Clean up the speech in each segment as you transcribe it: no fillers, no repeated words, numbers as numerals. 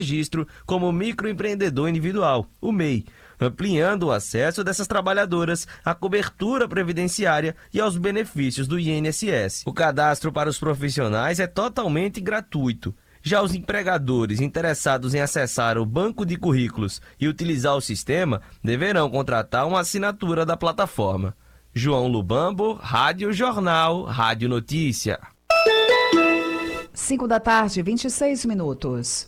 registro como microempreendedor individual, o MEI, ampliando o acesso dessas trabalhadoras à cobertura previdenciária e aos benefícios do INSS. O cadastro para os profissionais é totalmente gratuito. Já os empregadores interessados em acessar o banco de currículos e utilizar o sistema deverão contratar uma assinatura da plataforma. João Lubambo, Rádio Jornal, Rádio Notícia. 5 da tarde, 26 minutos.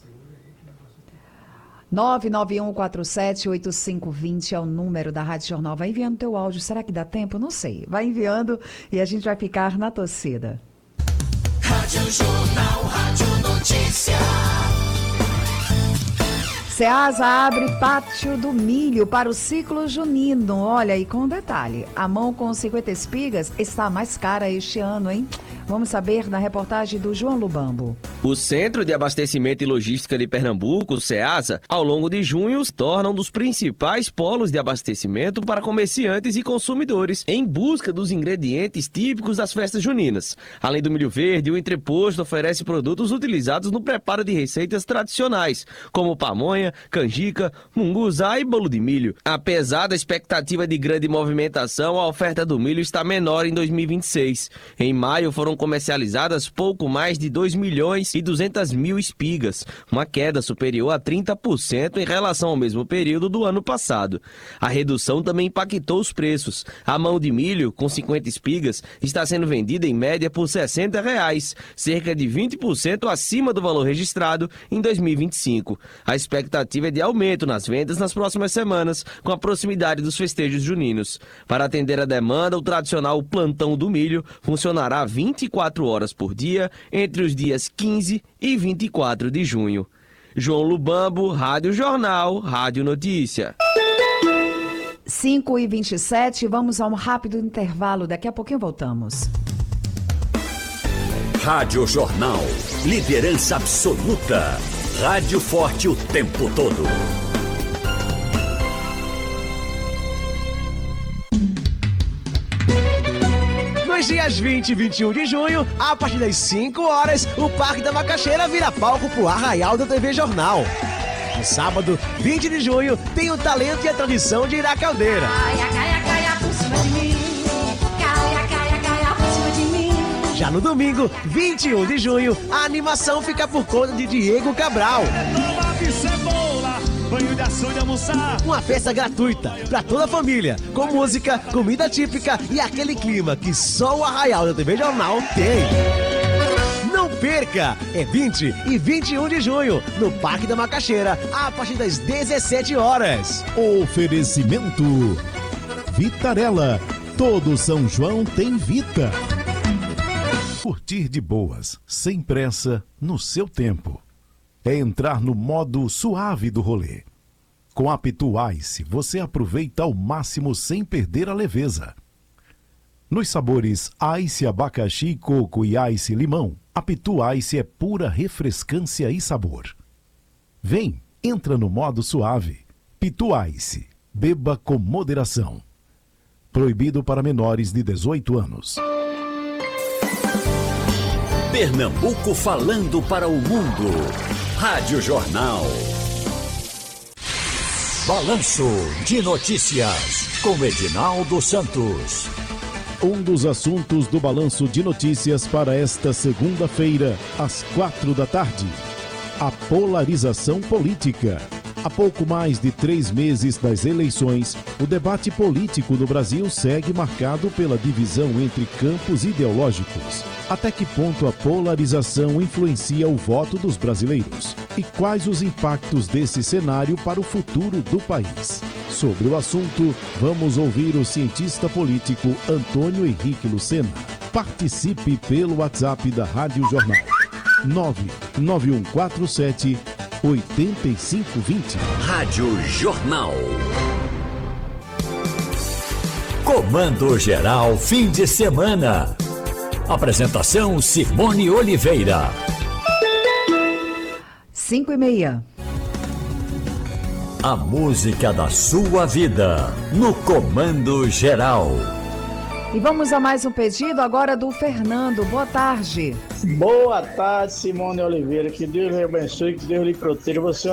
991478520 é o número da Rádio Jornal. Vai enviando teu áudio. Será que dá tempo? Não sei. Vai enviando e a gente vai ficar na torcida. Rádio Jornal, Rádio Notícia. Ceasa abre Pátio do Milho para o ciclo junino. Olha aí, com um detalhe, a mão com 50 espigas está mais cara este ano, hein? Vamos saber na reportagem do João Lubambo. O Centro de Abastecimento e Logística de Pernambuco, CEASA, ao longo de junho, se torna um dos principais polos de abastecimento para comerciantes e consumidores em busca dos ingredientes típicos das festas juninas. Além do milho verde, o entreposto oferece produtos utilizados no preparo de receitas tradicionais, como pamonha, canjica, munguzá e bolo de milho. Apesar da expectativa de grande movimentação, a oferta do milho está menor em 2026. Em maio foram comercializadas pouco mais de 2.200.000 espigas, uma queda superior a 30% em relação ao mesmo período do ano passado. A redução também impactou os preços. A mão de milho, com 50 espigas, está sendo vendida em média por R$ 60, cerca de 20% acima do valor registrado em 2025. A expectativa é de aumento nas vendas nas próximas semanas, com a proximidade dos festejos juninos. Para atender a demanda, o tradicional plantão do milho funcionará 24 horas por dia, entre os dias 15 e 24 de junho. João Lubambo, Rádio Jornal, Rádio Notícia. 5h27, vamos a um rápido intervalo, daqui a pouquinho voltamos. Rádio Jornal, liderança absoluta. Rádio forte o tempo todo. Nos dias 20 e 21 de junho, a partir das 5 horas, o Parque da Macaxeira vira palco pro Arraial da TV Jornal. No sábado, 20 de junho, tem o talento e a tradição de Ira Caldeira. Caia, caia, caia por cima de mim. Caia, caia, caia por cima de mim. Já no domingo, 21 de junho, a animação fica por conta de Diego Cabral. Banho de açude, almoçar. Uma festa gratuita para toda a família, com música, comida típica e aquele clima que só o Arraial da TV Jornal tem. Não perca! É 20 e 21 de junho, no Parque da Macaxeira, a partir das 17 horas. Oferecimento Vitarella. Todo São João tem Vita. Curtir de boas, sem pressa, no seu tempo. É entrar no modo suave do rolê. Com a Pitu Ice, você aproveita ao máximo sem perder a leveza. Nos sabores Ice abacaxi, coco e Ice limão, a Pitu Ice é pura refrescância e sabor. Vem, entra no modo suave. Pitu Ice, beba com moderação. Proibido para menores de 18 anos. Pernambuco falando para o mundo. Rádio Jornal. Balanço de Notícias, com Edinaldo Santos. Um dos assuntos do Balanço de Notícias para esta segunda-feira, às 4 da tarde. A polarização política. Há pouco mais de 3 meses das eleições, o debate político no Brasil segue marcado pela divisão entre campos ideológicos. Até que ponto a polarização influencia o voto dos brasileiros? E quais os impactos desse cenário para o futuro do país? Sobre o assunto, vamos ouvir o cientista político Antônio Henrique Lucena. Participe pelo WhatsApp da Rádio Jornal. 99147 8520. Rádio Jornal. Comando Geral fim de semana. Apresentação Simone Oliveira. 5h30. A música da sua vida no Comando Geral. E vamos a mais um pedido agora do Fernando. Boa tarde. Boa tarde, Simone Oliveira. Que Deus lhe abençoe, que Deus lhe proteja. Você